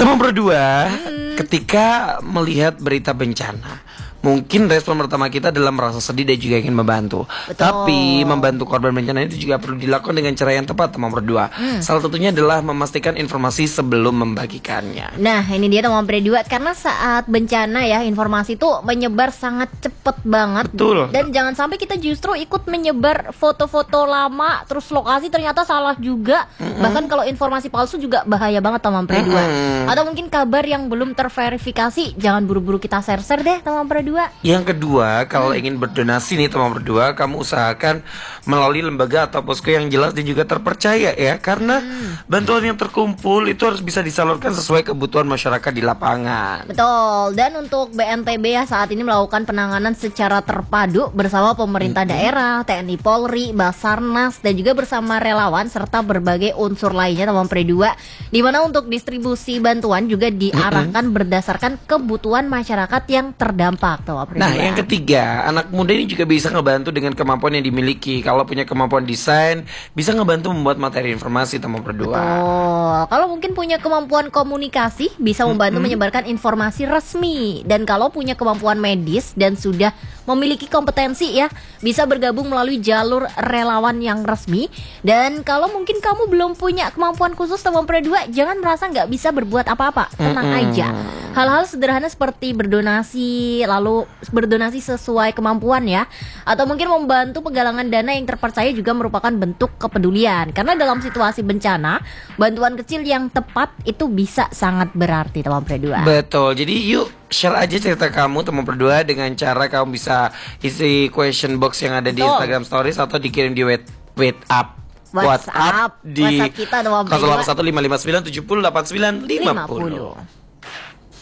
Teman berdua, ketika melihat berita bencana, mungkin respon pertama kita adalah merasa sedih dan juga ingin membantu. Betul. Tapi membantu korban bencana itu juga perlu dilakukan dengan cara yang tepat, teman berdua. Salah satunya adalah memastikan informasi sebelum membagikannya. Nah, ini dia teman berdua, karena saat bencana ya, informasi itu menyebar sangat cepet banget. Betul. Dan jangan sampai kita justru ikut menyebar foto-foto lama, terus lokasi ternyata salah juga. Bahkan kalau informasi palsu juga bahaya banget teman berdua. Atau mungkin kabar yang belum terverifikasi, jangan buru-buru kita share-share deh teman berdua. Yang kedua, kalau ingin berdonasi nih teman berdua, kamu usahakan melalui lembaga atau posko yang jelas dan juga terpercaya ya. Karena bantuan yang terkumpul itu harus bisa disalurkan sesuai kebutuhan masyarakat di lapangan. Betul. Dan untuk BNPB ya saat ini melakukan penanganan secara terpadu bersama pemerintah daerah, TNI Polri, Basarnas, dan juga bersama relawan serta berbagai unsur lainnya teman berdua. Di mana untuk distribusi bantuan juga diarahkan berdasarkan kebutuhan masyarakat yang terdampak. Nah, yang ketiga, anak muda ini juga bisa ngebantu dengan kemampuan yang dimiliki. Kalau punya kemampuan desain, bisa ngebantu membuat materi informasi teman berdua. Oh, kalau mungkin punya kemampuan komunikasi, bisa membantu menyebarkan informasi resmi. Dan kalau punya kemampuan medis dan sudah memiliki kompetensi ya, bisa bergabung melalui jalur relawan yang resmi. Dan kalau mungkin kamu belum punya kemampuan khusus teman berdua, jangan merasa nggak bisa berbuat apa-apa. Tenang aja. Hal-hal sederhana seperti berdonasi, lalu berdonasi sesuai kemampuan ya, atau mungkin membantu penggalangan dana yang terpercaya juga merupakan bentuk kepedulian. Karena dalam situasi bencana, bantuan kecil yang tepat itu bisa sangat berarti teman berdua. Betul. Jadi yuk share aja cerita kamu teman berdua dengan cara kamu bisa isi question box yang ada di Instagram Stories atau dikirim di WhatsApp di WhatsApp kita teman berdua 081 559 70 89 50.